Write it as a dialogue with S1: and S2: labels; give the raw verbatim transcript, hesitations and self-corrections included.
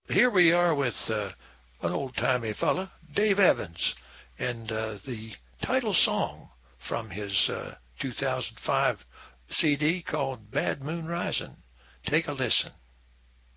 S1: here we are with uh, an old-timey fella, Dave Evans, and uh, the title song from his uh, two thousand five C D called Bad Moon Rising. Take a listen.